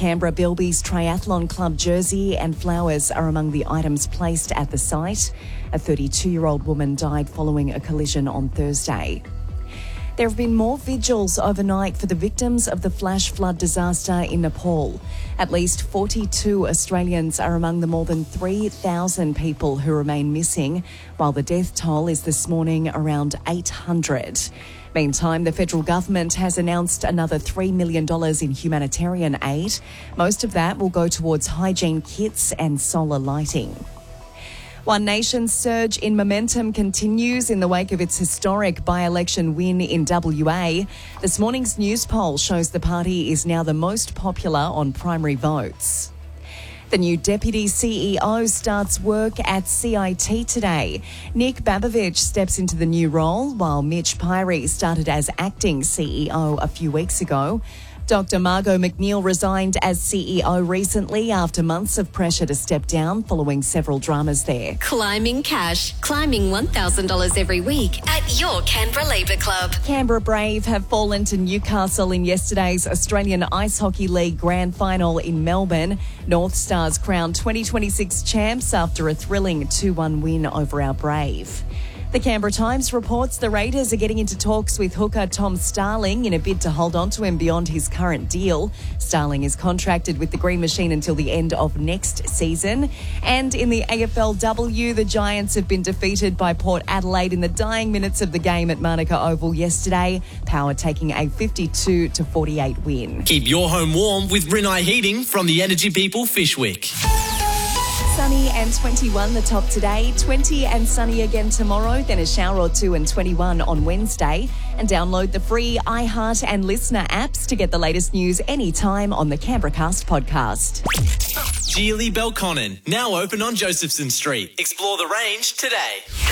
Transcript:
Canberra, Bilby's Triathlon Club jersey and flowers are among the items placed at the site. A 32-year-old woman died following a collision on Thursday. There have been more vigils overnight for the victims of the flash flood disaster in Nepal. At least 42 Australians are among the more than 3,000 people who remain missing, while the death toll is this morning around 800. Meantime, the federal government has announced another $3 million in humanitarian aid. Most of that will go towards hygiene kits and solar lighting. One Nation's surge in momentum continues in the wake of its historic by-election win in WA. This morning's news poll shows the party is now the most popular on primary votes. The new Deputy CEO starts work at CIT today. Nick Babovich steps into the new role, while Mitch Pyrie started as acting CEO a few weeks ago. Dr. Margot McNeil resigned as CEO recently after months of pressure to step down following several dramas there. Climbing cash. Climbing $1,000 every week at your Canberra Labour Club. Canberra Brave have fallen to Newcastle in yesterday's Australian Ice Hockey League Grand Final in Melbourne. North Stars crowned 2026 champs after a thrilling 2-1 win over our Brave. The Canberra Times reports the Raiders are getting into talks with hooker Tom Starling in a bid to hold on to him beyond his current deal. Starling is contracted with the Green Machine until the end of next season. And in the AFLW, the Giants have been defeated by Port Adelaide in the dying minutes of the game at Manuka Oval yesterday. Power taking a 52-48 win. Keep your home warm with Rinnai Heating from the Energy People Fishwick. Sunny and 21 the top today, 20 and sunny again tomorrow, then a shower or two and 21 on Wednesday. And download the free iHeart and Listener apps to get the latest news anytime on the Canberra Cast podcast. Geely Belconnen, now open on Josephson Street. Explore the range today.